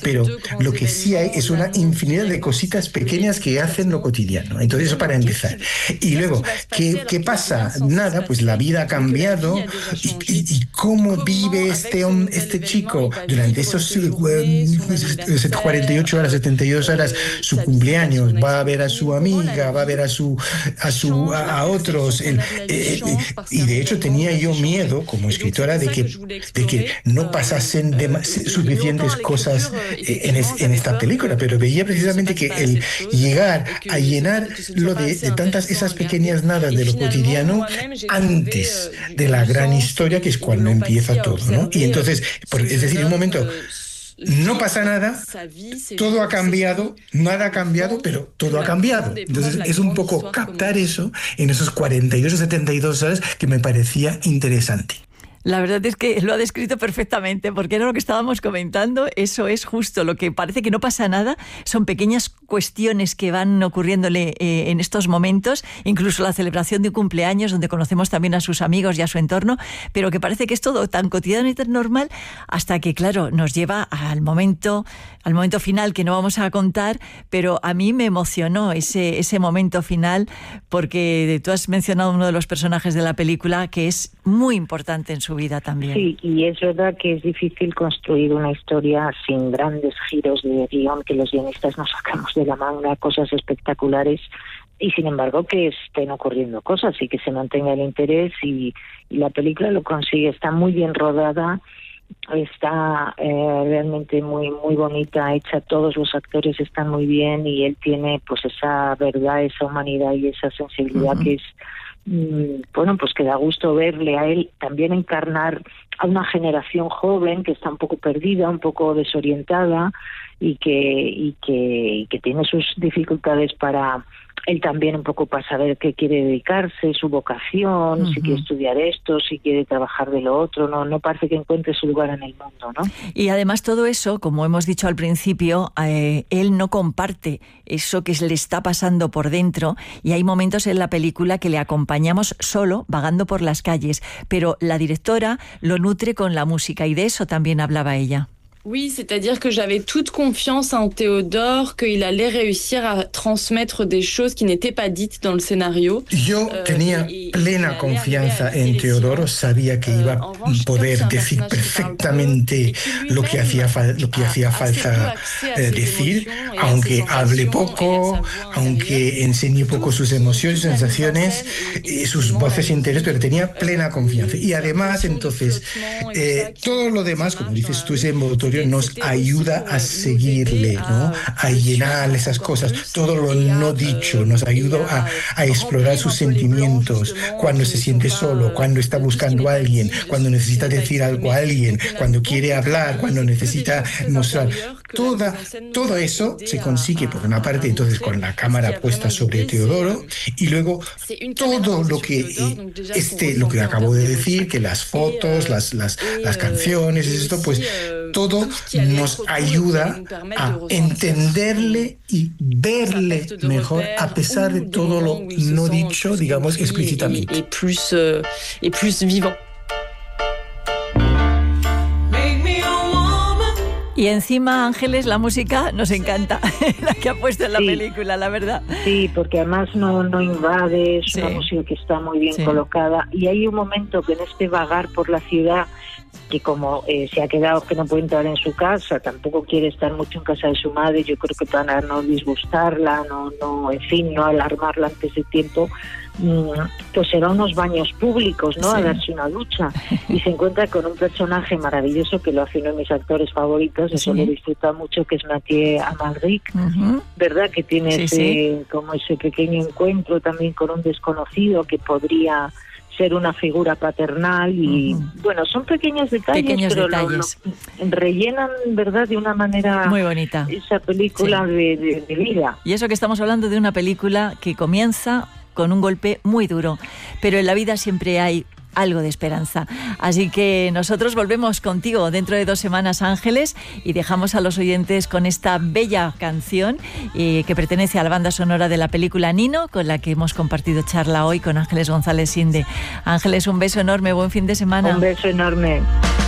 pero lo que sí hay es una infinidad de cositas pequeñas que hacen lo cotidiano. Entonces, eso para empezar. Y luego, ¿qué pasa? Nada, pues la vida ha cambiado y cómo vive este chico durante esos 48 horas, 72 horas, su cumpleaños, va a ver a su amiga, va a ver a otros. Y de hecho tenía yo miedo como escritora de que no pasasen suficientes cosas en esta película, pero veía precisamente que el llegar a llenar lo de tantas esas pequeñas nadas de lo cotidiano antes de la gran historia, que es cuando empieza todo, ¿no? Y entonces, es decir, en un momento no pasa nada, todo ha cambiado, nada ha cambiado, pero todo ha cambiado. Entonces es un poco captar eso en esos 48 o 72 horas que me parecía interesante. La verdad es que lo ha descrito perfectamente, porque era lo que estábamos comentando. Eso es justo lo que parece que no pasa nada. Son pequeñas cuestiones que van ocurriéndole en estos momentos, incluso la celebración de un cumpleaños donde conocemos también a sus amigos y a su entorno, pero que parece que es todo tan cotidiano y tan normal hasta que, claro, nos lleva al momento final que no vamos a contar, pero a mí me emocionó ese momento final, porque tú has mencionado uno de los personajes de la película que es muy importante en su vida también. Sí, y es verdad que es difícil construir una historia sin grandes giros de guión, que los guionistas nos sacamos de la manga cosas espectaculares, y sin embargo que estén ocurriendo cosas y que se mantenga el interés, y la película lo consigue. Está muy bien rodada, está realmente muy muy bonita, hecha, todos los actores están muy bien, y él tiene pues esa verdad, esa humanidad y esa sensibilidad que es bueno, pues que da gusto verle a él también encarnar a una generación joven que está un poco perdida, un poco desorientada, y que tiene sus dificultades para él también un poco para saber qué quiere dedicarse, su vocación, si quiere estudiar esto, si quiere trabajar de lo otro, no parece que encuentre su lugar en el mundo, ¿no? Y además todo eso, como hemos dicho al principio, él no comparte eso que le está pasando por dentro, y hay momentos en la película que le acompañamos solo, vagando por las calles, pero la directora lo nutre con la música, y de eso también hablaba ella. Oui, c'est-à-dire que j'avais toute confiance en Théodore, qu'il allait réussir à transmettre des choses qui n'étaient pas dites dans le scénario. Yo tenía plena confianza en Teodoro, sabía que iba a poder decir perfectamente lo que hacía falta decir, aunque hable poco, aunque enseñe poco sus emociones, sensaciones, sus voces interiores, pero tenía plena confianza. Y además, entonces, todo lo demás, como dices tú, ese envoltorio nos ayuda a seguirle, ¿no? A llenar esas cosas, todo lo no dicho, nos ayuda a explorar sus sentimientos, cuando se siente solo, cuando está buscando a alguien, cuando necesita decir algo a alguien, cuando quiere hablar, cuando necesita mostrar. Todo eso se consigue por una parte entonces con la cámara puesta sobre Teodoro, y luego todo lo que lo que acabo de decir, que las fotos, las canciones, esto, pues todo nos ayuda a entenderle y verle mejor a pesar de todo lo no dicho, digamos, explícitamente. Et plus vivant. Y encima, Ángeles, la música nos encanta, la que ha puesto en la película, la verdad. Sí, porque además no invade, es una música que está muy bien colocada, y hay un momento que en este vagar por la ciudad, que como se ha quedado que no puede entrar en su casa, tampoco quiere estar mucho en casa de su madre, yo creo que para no disgustarla, en fin, no alarmarla antes de tiempo, pues se va a unos baños públicos, ¿no? A darse una ducha, y se encuentra con un personaje maravilloso que lo hace uno de mis actores favoritos, eso lo disfruta mucho, que es Mathieu Amalric, ¿verdad? Que tiene como ese pequeño encuentro también con un desconocido que podría ser una figura paternal, y bueno, son pequeños detalles, pero rellenan, ¿verdad?, de una manera muy bonita esa película de vida. Y eso que estamos hablando de una película que comienza con un golpe muy duro, pero en la vida siempre hay algo de esperanza. Así que nosotros volvemos contigo dentro de 2 semanas, Ángeles, y dejamos a los oyentes con esta bella canción que pertenece a la banda sonora de la película Nino, con la que hemos compartido charla hoy con Ángeles González Sinde. Ángeles, un beso enorme, buen fin de semana. Un beso enorme.